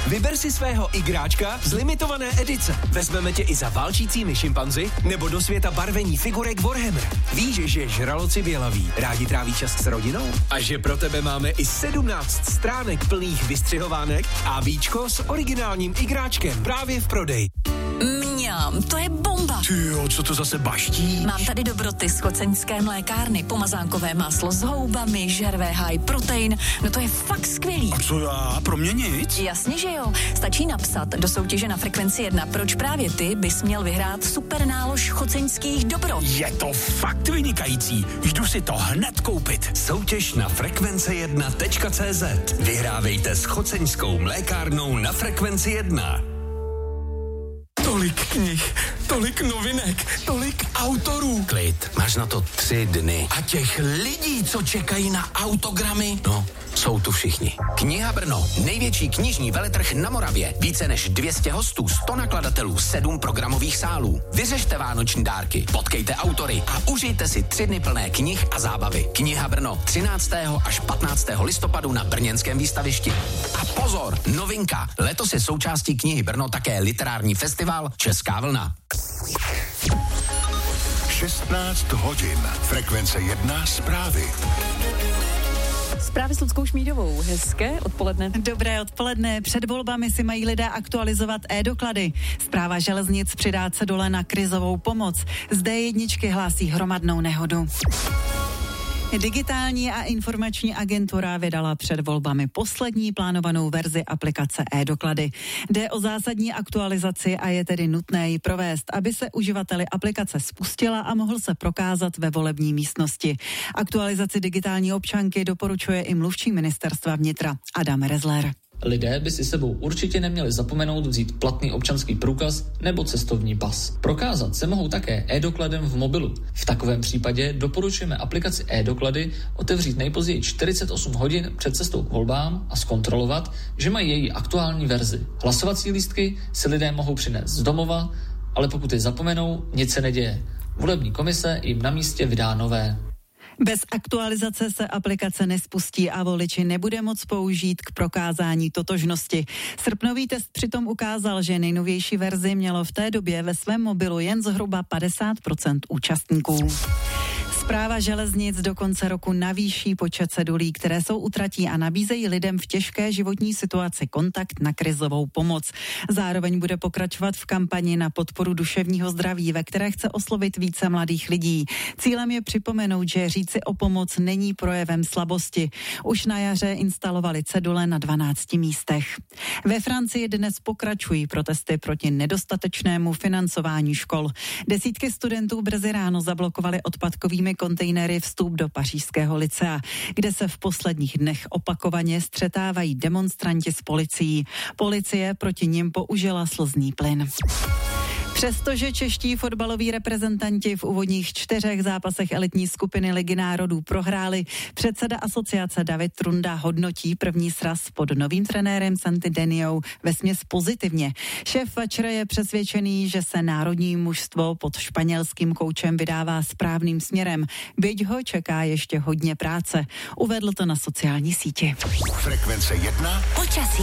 Vyber si svého igráčka z limitované edice. Vezmeme tě i za válčícími šimpanzi nebo do světa barvení figurek Warhammer. Víš, že žraloci bělaví rádi tráví čas s rodinou? A že pro tebe máme i 17 stránek plných vystřihovánek a víčko s originálním igráčkem právě v prodeji. Mňam, to je bomba. Tyjo, co to zase baští? Mám tady dobroty z choceňské mlékárny, pomazánkové máslo s houbami, žervé high protein, no to je fakt skvělý. A co já? Pro mě nic? Jasně, že jo. Stačí napsat do soutěže na Frekvenci 1, proč právě ty bys měl vyhrát super nálož choceňských dobrot. Je to fakt vynikající. Jdu si to hned koupit. Soutěž na frekvence1.cz. Vyhrávejte s choceňskou mlékárnou na Frekvenci 1. Tolik knih, tolik novinek, tolik autorů. Klid, máš na to 3 dny. A těch lidí, co čekají na autogramy, No, jsou tu všichni. Kniha Brno, největší knižní veletrh na Moravě. Více než 200 hostů, 100 nakladatelů, 7 programových sálů. Vyřešte vánoční dárky, potkejte autory a užijte si 3 dny plné knih a zábavy. Kniha Brno 13. až 15. listopadu na brněnském výstavišti. A pozor, novinka, letos je součástí knihy Brno také literární festival Česká vlna. 16 hodin. Frekvence 1 zprávy. Zprávy s Ludskou Šmídovou. Hezké odpoledne. Dobré odpoledne. Před volbami si mají lidé aktualizovat e-doklady. Správa železnic přidá cedule na krizovou pomoc. Z D1 hlásí hromadnou nehodu. Digitální a informační agentura vydala před volbami poslední plánovanou verzi aplikace e-doklady. Jde o zásadní aktualizaci a je tedy nutné ji provést, aby se uživateli aplikace spustila a mohl se prokázat ve volební místnosti. Aktualizaci digitální občanky doporučuje i mluvčí ministerstva vnitra Adam Rezler. Lidé by si sebou určitě neměli zapomenout vzít platný občanský průkaz nebo cestovní pas. Prokázat se mohou také e-dokladem v mobilu. V takovém případě doporučujeme aplikaci e-doklady otevřít nejpozději 48 hodin před cestou k volbám a zkontrolovat, že mají její aktuální verzi. Hlasovací lístky si lidé mohou přinést z domova, ale pokud je zapomenou, nic se neděje. Volební komise jim na místě vydá nové. Bez aktualizace se aplikace nespustí a voliči nebude moc použít k prokázání totožnosti. Srpnový test přitom ukázal, že nejnovější verzi mělo v té době ve svém mobilu jen zhruba 50% účastníků. Správa železnic do konce roku navýší počet cedulí, které jsou u tratí a nabízejí lidem v těžké životní situaci kontakt na krizovou pomoc. Zároveň bude pokračovat v kampani na podporu duševního zdraví, ve které chce oslovit více mladých lidí. Cílem je připomenout, že říci o pomoc není projevem slabosti. Už na jaře instalovali cedule na 12 místech. Ve Francii dnes pokračují protesty proti nedostatečnému financování škol. Desítky studentů brzy ráno zablokovali odpadkovými kontejnery vstup do pařížského lycea, kde se v posledních dnech opakovaně střetávají demonstranti s policií. Policie proti nim použila slzný plyn. Přestože čeští fotbaloví reprezentanti v úvodních 4 zápasech elitní skupiny Ligy národů prohráli, předseda asociace David Trunda hodnotí první sraz pod novým trenérem Santi Deniou vesměs pozitivně. Šéf Vačer je přesvědčený, že se národní mužstvo pod španělským koučem vydává správným směrem, byť ho čeká ještě hodně práce. Uvedl to na sociální síti. Frekvence 1. Počasí.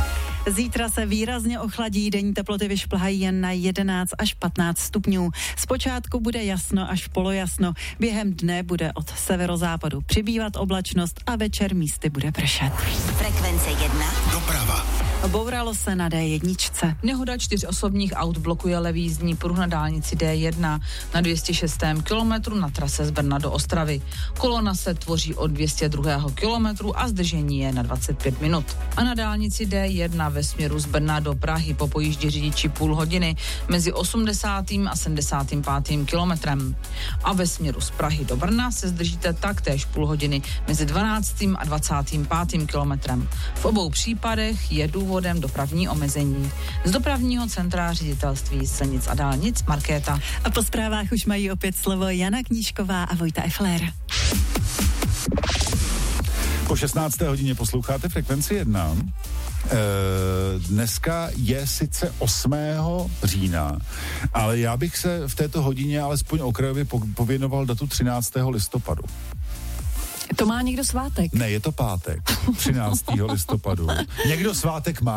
Zítra se výrazně ochladí, denní teploty vyšplhají jen na 11 až 15 stupňů. Zpočátku bude jasno až polojasno, během dne bude od severozápadu přibývat oblačnost a večer místy bude pršet. Frekvence 1. Doprava. Bouralo se na D1. Nehoda 4 osobních aut blokuje levý jízdní pruh na dálnici D1 na 206. kilometru na trase z Brna do Ostravy. Kolona se tvoří od 202. kilometru a zdržení je na 25 minut. A na dálnici D1 ve směru z Brna do Prahy popojíždí řidiči půl hodiny mezi 80. a 75. kilometrem. A ve směru z Prahy do Brna se zdržíte taktéž půl hodiny mezi 12. a 25. kilometrem. V obou případech je důvodem dopravní omezení. Z dopravního centra ředitelství silnic a dálnic Markéta. A po zprávách už mají opět slovo Jana Knížková a Vojta Effler. Po 16. hodině posloucháte Frekvenci 1. Dneska je sice 8. října, ale já bych se v této hodině alespoň okrajově pověnoval datu 13. listopadu. To má někdo svátek? Ne, je to pátek, 13. listopadu. Někdo svátek má.